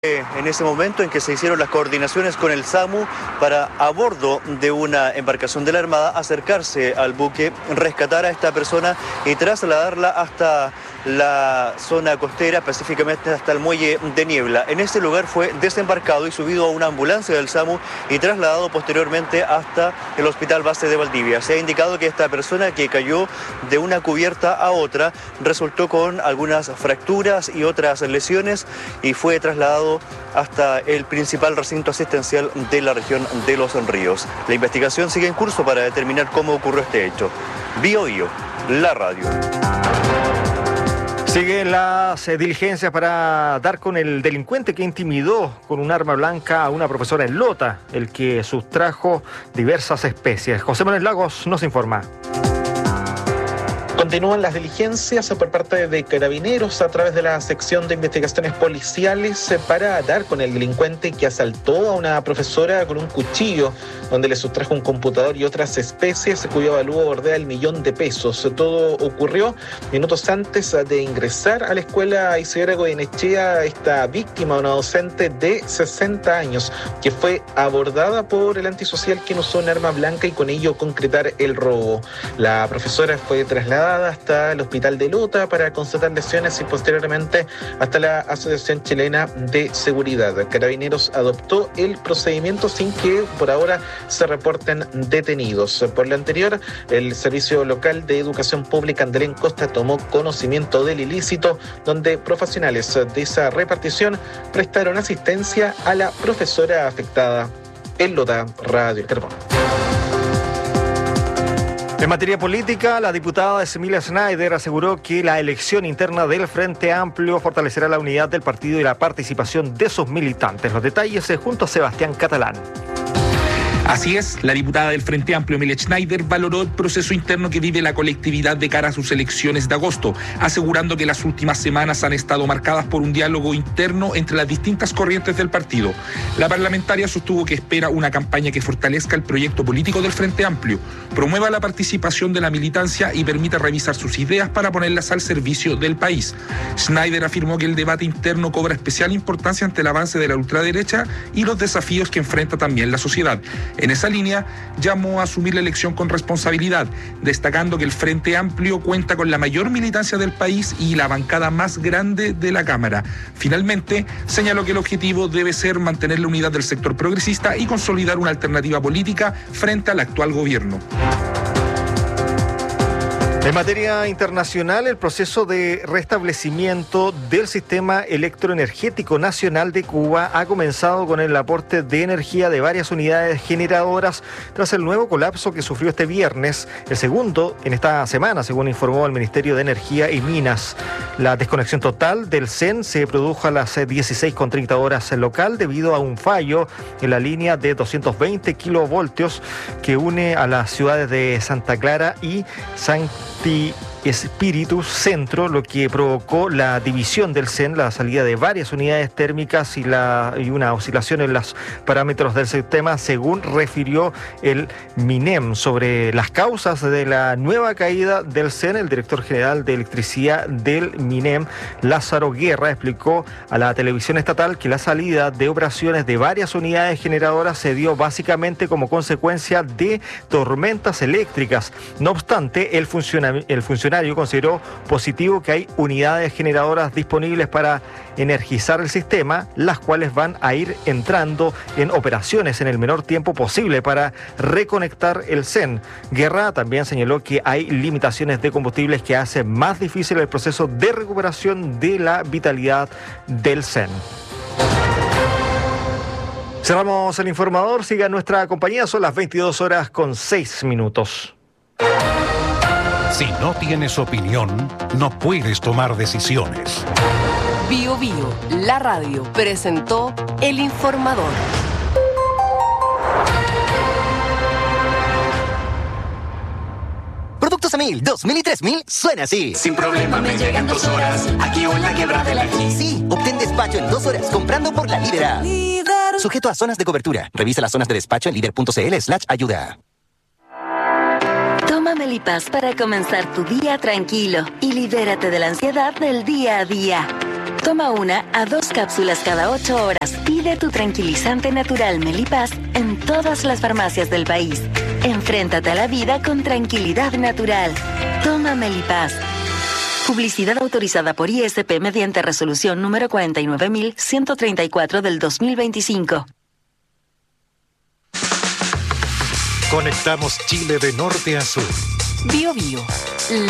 En ese momento en que se hicieron las coordinaciones con el SAMU para, a bordo de una embarcación de la Armada, acercarse al buque, rescatar a esta persona y trasladarla hasta la zona costera, específicamente hasta el muelle de Niebla. En ese lugar fue desembarcado y subido a una ambulancia del SAMU y trasladado posteriormente hasta el Hospital Base de Valdivia. Se ha indicado que esta persona, que cayó de una cubierta a otra, resultó con algunas fracturas y otras lesiones y fue trasladado hasta el principal recinto asistencial de la región de Los Ríos. La investigación sigue en curso para determinar cómo ocurrió este hecho. BioBio, la radio. Siguen las diligencias para dar con el delincuente que intimidó con un arma blanca a una profesora en Lota, el que sustrajo diversas especies. José Manuel Lagos nos informa. Continúan las diligencias por parte de Carabineros a través de la sección de investigaciones policiales para dar con el delincuente que asaltó a una profesora con un cuchillo, donde le sustrajo un computador y otras especies cuyo avalúo bordea el $1.000.000. Todo ocurrió minutos antes de ingresar a la escuela Isidora Goyenechea esta víctima, una docente de 60 años, que fue abordada por el antisocial, quien usó un arma blanca y con ello concretar el robo. La profesora fue trasladada hasta el hospital de Lota para constatar lesiones y posteriormente hasta la Asociación Chilena de Seguridad. Carabineros adoptó el procedimiento sin que por ahora se reporten detenidos. Por lo anterior, el Servicio Local de Educación Pública Andalén Costa tomó conocimiento del ilícito, donde profesionales de esa repartición prestaron asistencia a la profesora afectada. En Lota, Radio El Carbón. En materia política, la diputada Emilia Schneider aseguró que la elección interna del Frente Amplio fortalecerá la unidad del partido y la participación de sus militantes. Los detalles junto a Sebastián Catalán. Así es, la diputada del Frente Amplio, Emilia Schneider, valoró el proceso interno que vive la colectividad de cara a sus elecciones de agosto, asegurando que las últimas semanas han estado marcadas por un diálogo interno entre las distintas corrientes del partido. La parlamentaria sostuvo que espera una campaña que fortalezca el proyecto político del Frente Amplio, promueva la participación de la militancia y permita revisar sus ideas para ponerlas al servicio del país. Schneider afirmó que el debate interno cobra especial importancia ante el avance de la ultraderecha y los desafíos que enfrenta también la sociedad. En esa línea, llamó a asumir la elección con responsabilidad, destacando que el Frente Amplio cuenta con la mayor militancia del país y la bancada más grande de la Cámara. Finalmente, señaló que el objetivo debe ser mantener la unidad del sector progresista y consolidar una alternativa política frente al actual gobierno. En materia internacional, el proceso de restablecimiento del sistema electroenergético nacional de Cuba ha comenzado con el aporte de energía de varias unidades generadoras tras el nuevo colapso que sufrió este viernes, el segundo en esta semana, según informó el Ministerio de Energía y Minas. La desconexión total del CEN se produjo a las 16:30 horas local debido a un fallo en la línea de 220 kilovoltios que une a las ciudades de Santa Clara y Espíritu Centro, lo que provocó la división del CEN, la salida de varias unidades térmicas y una oscilación en los parámetros del sistema, según refirió el MINEM. Sobre las causas de la nueva caída del CEN, el director general de electricidad del MINEM, Lázaro Guerra, explicó a la televisión estatal que la salida de operaciones de varias unidades generadoras se dio básicamente como consecuencia de tormentas eléctricas. No obstante, el funcionario consideró positivo que hay unidades generadoras disponibles para energizar el sistema, las cuales van a ir entrando en operaciones en el menor tiempo posible para reconectar el CEN. Guerra también señaló que hay limitaciones de combustibles que hacen más difícil el proceso de recuperación de la vitalidad del CEN. Cerramos el informador, siga nuestra compañía, son las 22:06. Si no tienes opinión, no puedes tomar decisiones. BioBio, la radio, presentó El Informador. Productos Amil, 2000 y 3000 suena así. Sin problema me llegan 2 horas, aquí o en la Quebrada del Ají. Sí, obtén despacho en 2 horas comprando por la Líder. Sujeto a zonas de cobertura. Revisa las zonas de despacho en lider.cl/ayuda. Toma Melipaz para comenzar tu día tranquilo y libérate de la ansiedad del día a día. Toma 1 a 2 cápsulas cada 8 horas. Pide tu tranquilizante natural Melipaz en todas las farmacias del país. Enfréntate a la vida con tranquilidad natural. Toma Melipaz. Publicidad autorizada por ISP mediante resolución número 49.134 del 2025. Conectamos Chile de norte a sur. Bio Bio,